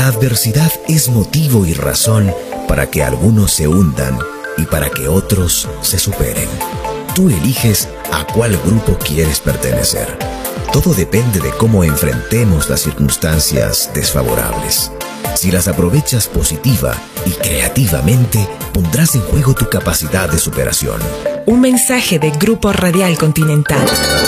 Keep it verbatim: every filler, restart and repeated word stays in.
La adversidad es motivo y razón para que algunos se hundan y para que otros se superen. Tú eliges a cuál grupo quieres pertenecer. Todo depende de cómo enfrentemos las circunstancias desfavorables. Si las aprovechas positiva y creativamente, pondrás en juego tu capacidad de superación. Un mensaje de Grupo Radial Continental.